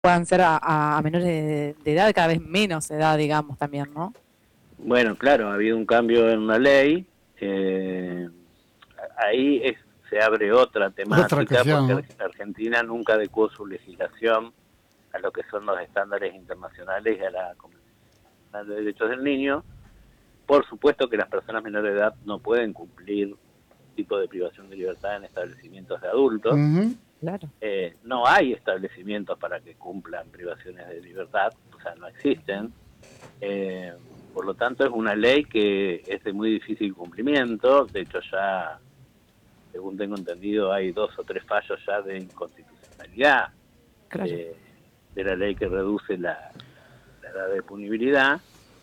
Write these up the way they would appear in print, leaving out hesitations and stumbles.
puedan ser a menores de edad, cada vez menos edad, digamos, también, ¿no? Bueno, claro, ha habido un cambio en la ley. Ahí se abre otra Otra temática cuestión, porque ¿no? Argentina nunca adecuó su legislación a lo que son los estándares internacionales y a la Convención de Derechos del Niño. Por supuesto que las personas menores de edad no pueden cumplir tipo de privación de libertad en establecimientos de adultos. Uh-huh. Claro. No hay establecimientos para que cumplan privaciones de libertad, o sea, no existen. Por lo tanto, es una ley que es de muy difícil cumplimiento. De hecho, ya, según tengo entendido, hay 2 o 3 fallos ya de inconstitucionalidad Claro. de la ley que reduce la edad de punibilidad.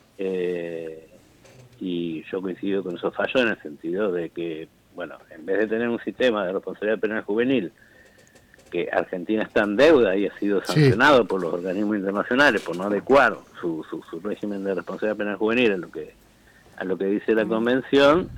Y yo coincido con esos fallos en el sentido de que, bueno, en vez de tener un sistema de responsabilidad penal juvenil, que Argentina está en deuda y ha sido Sí. sancionado por los organismos internacionales por no adecuar su régimen de responsabilidad penal juvenil a lo que dice la convención,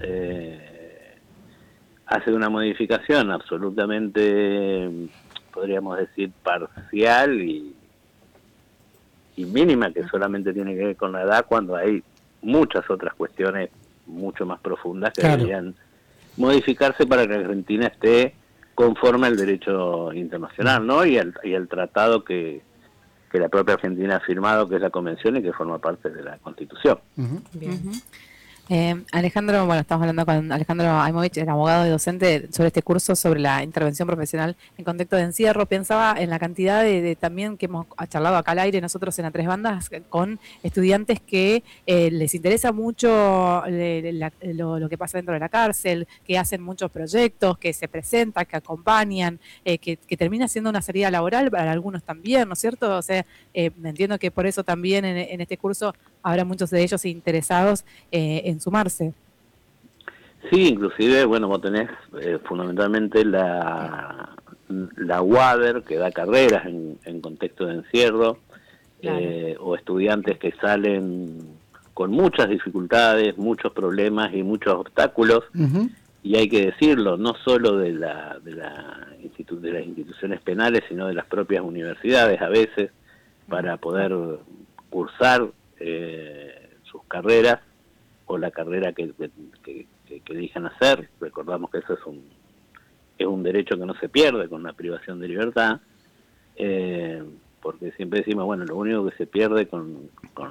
hace una modificación absolutamente, podríamos decir, parcial y mínima, que solamente tiene que ver con la edad, cuando hay muchas otras cuestiones mucho más profundas que Claro. deberían modificarse para que Argentina esté conforme al derecho internacional, ¿no? Y al tratado que la propia Argentina ha firmado, que es la Convención y que forma parte de la Constitución. Uh-huh. Bien. Alejandro, bueno, estamos hablando con Alejandro Aimovich, el abogado y docente, sobre este curso sobre la intervención profesional en contexto de encierro. Pensaba en la cantidad de también que hemos charlado acá al aire nosotros en A Tres Bandas con estudiantes que les interesa mucho lo que pasa dentro de la cárcel, que hacen muchos proyectos, que se presentan, que acompañan, que termina siendo una salida laboral para algunos también, ¿no es cierto? O sea, entiendo que por eso también en este curso habrá muchos de ellos interesados en sumarse. Sí, inclusive, bueno, vos tenés fundamentalmente la UADER, que da carreras en contexto de encierro, Claro. o estudiantes que salen con muchas dificultades, muchos problemas y muchos obstáculos, Uh-huh. y hay que decirlo, no solo de las instituciones penales, sino de las propias universidades a veces, para poder cursar sus carreras o la carrera que elijan hacer. Recordamos que eso es un derecho que no se pierde con la privación de libertad, porque siempre decimos, bueno, lo único que se pierde con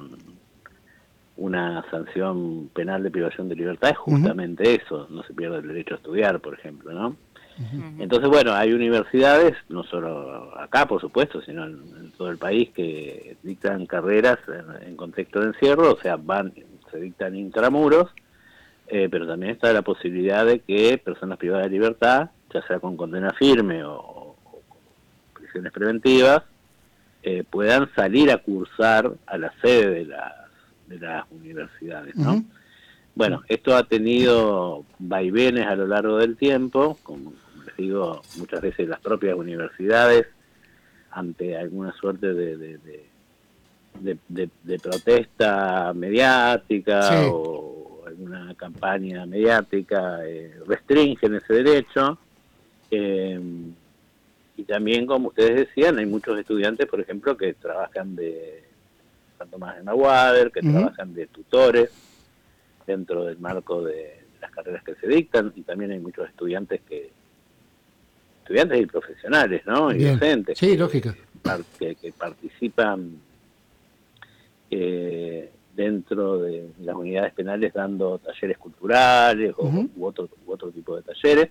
una sanción penal de privación de libertad es justamente uh-huh. eso, no se pierde el derecho a estudiar, por ejemplo, ¿no? Uh-huh. Entonces, bueno, hay universidades, no solo acá, por supuesto, sino en todo el país, que dictan carreras en contexto de encierro, o sea, se dictan intramuros, pero también está la posibilidad de que personas privadas de libertad, ya sea con condena firme o prisiones preventivas, puedan salir a cursar a la sede de las universidades, ¿no? Uh-huh. Bueno, esto ha tenido vaivenes a lo largo del tiempo, como les digo, muchas veces las propias universidades, ante alguna suerte de protesta mediática, sí, o alguna campaña mediática, restringen ese derecho. Y también, como ustedes decían, hay muchos estudiantes, por ejemplo, que trabajan de San Tomás de Nahuatl, que uh-huh. trabajan de tutores dentro del marco de las carreras que se dictan, y también hay muchos estudiantes y profesionales, ¿no? Bien. Y docentes, sí, lógico, que participan dentro de las unidades penales dando talleres culturales uh-huh. u otro tipo de talleres.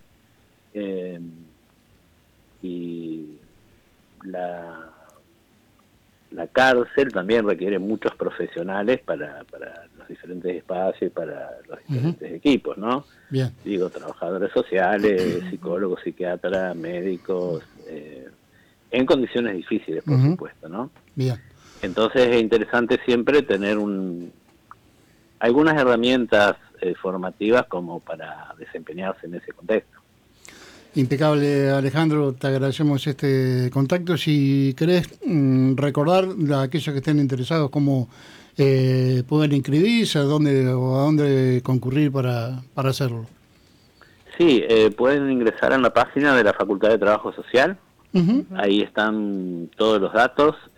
Y la cárcel también requiere muchos profesionales para los diferentes espacios y para los diferentes uh-huh. equipos, ¿no? Bien. Digo, trabajadores sociales, psicólogos, psiquiatras, médicos, en condiciones difíciles, por uh-huh. supuesto, ¿no? Bien. Entonces es interesante siempre tener algunas herramientas formativas como para desempeñarse en ese contexto. Impecable, Alejandro, te agradecemos este contacto. Si querés recordar a aquellos que estén interesados cómo pueden inscribirse, a dónde concurrir para hacerlo. Sí, pueden ingresar en la página de la Facultad de Trabajo Social, Ujú. Ahí están todos los datos,